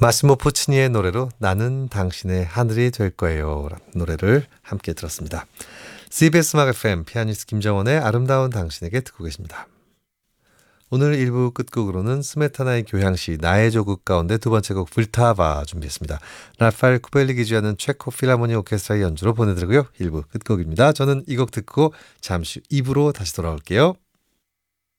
마시모 포치니의 노래로 나는 당신의 하늘이 될 거예요 라는 노래를 함께 들었습니다. CBS 음악 FM 피아니스트 김정원의 아름다운 당신에게 듣고 계십니다. 오늘 1부 끝곡으로는 스메타나의 교향시 나의 조국 가운데 두 번째 곡 불타바 준비했습니다. 라파엘 쿠벨리 기주하는 체코 필하모니 오케스트라의 연주로 보내드리고요. 1부 끝곡입니다. 저는 이 곡 듣고 잠시 후 2부로 다시 돌아올게요.